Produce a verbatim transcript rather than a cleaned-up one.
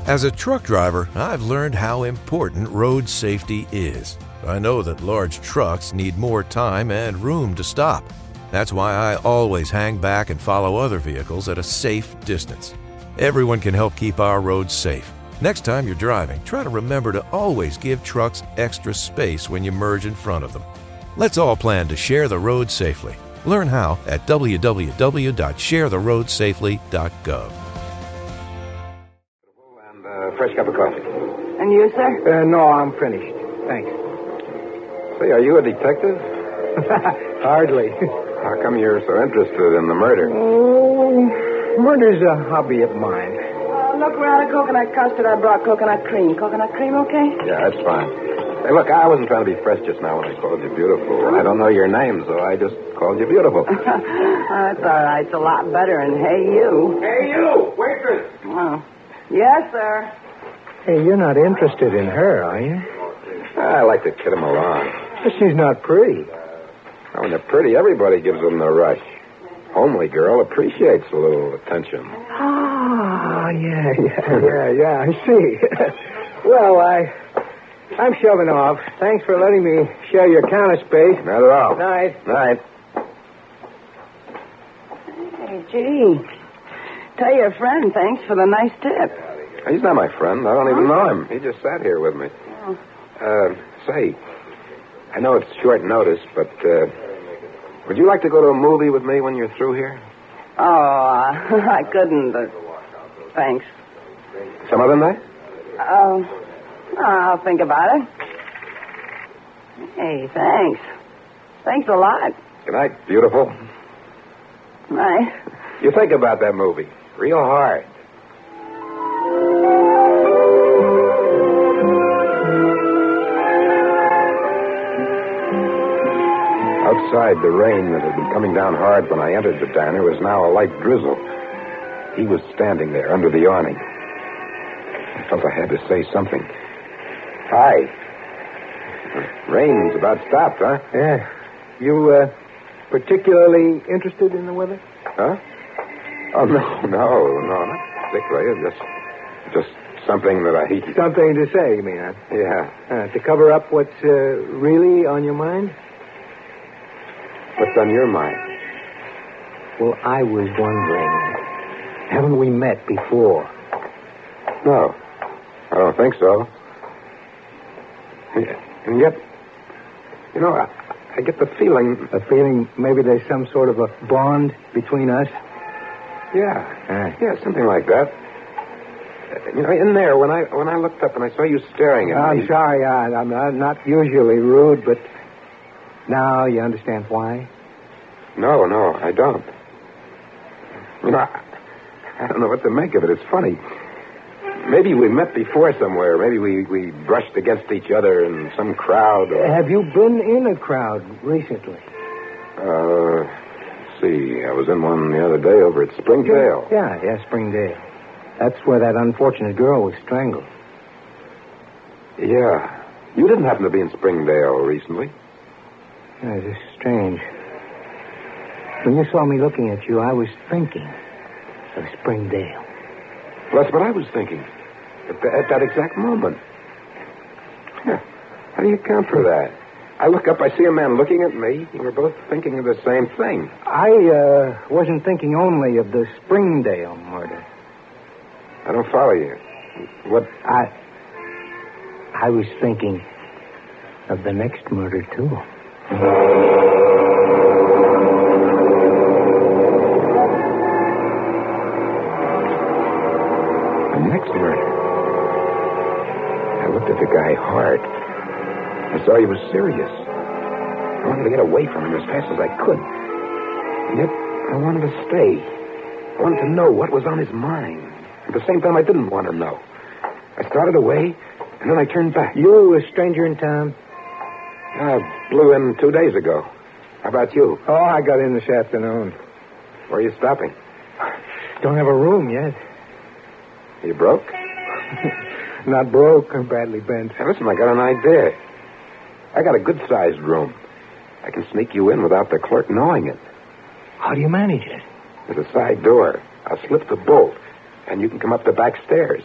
As a truck driver, I've learned how important road safety is. I know that large trucks need more time and room to stop. That's why I always hang back and follow other vehicles at a safe distance. Everyone can help keep our roads safe. Next time you're driving, try to remember to always give trucks extra space when you merge in front of them. Let's all plan to share the road safely. Learn how at w w w dot share the road safely dot gov. And uh, fresh cup of coffee. And you, sir? Uh, no, I'm finished. Thanks. Say, are you a detective? Hardly. How come you're so interested in the murder? Oh, murder's a hobby of mine. Uh, look, we're out of coconut custard. I brought coconut cream. Coconut cream, okay? Yeah, that's fine. Hey, look, I wasn't trying to be fresh just now when I called you beautiful. I don't know your name, so I just called you beautiful. That's all right. It's a lot better than hey, you. Hey, you! Waitress! Oh. Yes, sir. Hey, you're not interested in her, are you? I like to kid him along. But she's not pretty. Oh, when they're pretty, everybody gives them the rush. Homely girl appreciates a little attention. Ah, yeah, yeah, yeah, yeah, I see. Well, I... I'm shoving off. Thanks for letting me share your counter space. Not at all. Night. Night. Hey, gee. Tell your friend thanks for the nice tip. He's not my friend. I don't even know him. He just sat here with me. Oh. Uh, say, I know it's short notice, but, uh, would you like to go to a movie with me when you're through here? Oh, uh, I couldn't, but thanks. Some other night? Oh, uh, I'll think about it. Hey, thanks. Thanks a lot. Good night, beautiful. Night. You think about that movie real hard. Outside, the rain that had been coming down hard when I entered the diner was now a light drizzle. He was standing there under the awning. I felt I had to say something. Hi. The rain's about stopped, huh? Yeah. You, uh, particularly interested in the weather? Huh? Oh, no, no, no, not particularly. Just, just something that I... Something to say, you mean, huh? Yeah. Uh, to cover up what's uh, really on your mind? What's on your mind? Well, I was wondering, haven't we met before? No, I don't think so. And yet, you know, I, I get the feeling... A feeling maybe there's some sort of a bond between us? Yeah, Uh, yeah, something like that. Uh, You know, in there, when I when I looked up and I saw you staring at I'm me... sorry, I, I'm not, not usually rude, but now you understand why? No, no, I don't. You know, I, I don't know what to make of it. It's funny. Maybe we met before somewhere. Maybe we, we brushed against each other in some crowd. Or... Have you been in a crowd recently? Uh, let's see. I was in one the other day over at Springdale. Yeah, yeah, Springdale. That's where that unfortunate girl was strangled. Yeah. You didn't happen to be in Springdale recently. Yeah, it's strange. When you saw me looking at you, I was thinking of Springdale. Well, that's what I was thinking. At, the, at that exact moment. Yeah. How do you account for that? I look up, I see a man looking at me, and we're both thinking of the same thing. I uh, wasn't thinking only of the Springdale murder. I don't follow you. What? I... I was thinking of the next murder, too. The next murder? I looked at the guy hard. I saw he was serious. I wanted to get away from him as fast as I could. And yet, I wanted to stay. I wanted to know what was on his mind. At the same time, I didn't want to know. I started away, and then I turned back. You a stranger in town? I blew in two days ago. How about you? Oh, I got in this afternoon. Where are you stopping? Don't have a room yet. You broke? Not broke or badly bent. Hey, listen, I got an idea. I got a good-sized room. I can sneak you in without the clerk knowing it. How do you manage it? There's a side door. I'll slip the bolt, and you can come up the back stairs.